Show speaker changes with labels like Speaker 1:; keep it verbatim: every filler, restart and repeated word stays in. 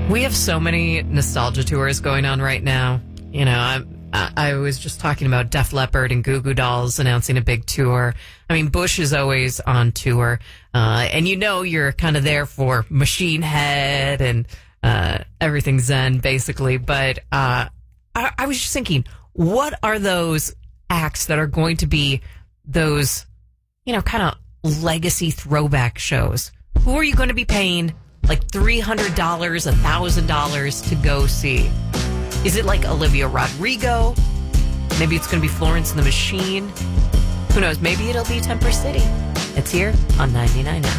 Speaker 1: We have so many nostalgia tours going on right now. You know, I'm, I, I was just talking about Def Leppard and Goo Goo Dolls announcing a big tour. I mean, Bush is always on tour. Uh, and you know you're kind of there for Machine Head and uh, everything Zen, basically. But uh, I, I was just thinking, what are those acts that are going to be those, you know, kind of legacy throwback shows? Who are you going to be paying like three hundred dollars, one thousand dollars to go see? Is it like Olivia Rodrigo? Maybe it's going to be Florence and the Machine. Who knows? Maybe it'll be Temper City. It's here on ninety-nine now.